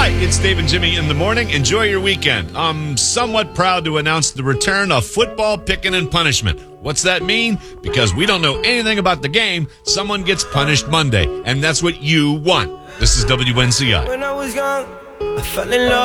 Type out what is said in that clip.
Hi, it's Dave and Jimmy in the morning. Enjoy your weekend. I'm somewhat proud to announce the return of football picking and punishment. What's that mean? Because we don't know anything about the game, someone gets punished Monday, and that's what you want. This is WNCI. When I was young, I fell in love.